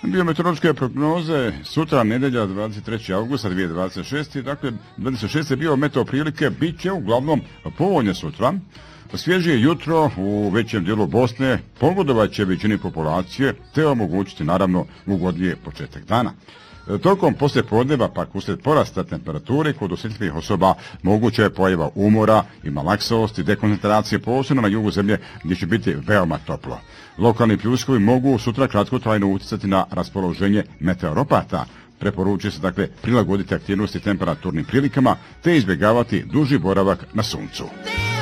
Biometeorološke prognoze sutra, nedjelja 23. augusta 2026. Dakle, 26. biometeo prilike bit će uglavnom povoljne sutra. Svježije jutro u većem dijelu Bosne pogodovat će većini populacije te omogućiti naravno ugodnije početak dana. Tokom poslije podneva pak uslijed porasta temperature kod osjetljivih osoba moguća je pojava umora i malaksavosti, dekoncentracije posebno na jugu zemlje gdje će biti veoma toplo. Lokalni pljuskovi mogu sutra kratkotrajno utjecati na raspoloženje meteoropata. Preporučuje se dakle prilagoditi aktivnosti temperaturnim prilikama te izbjegavati duži boravak na suncu.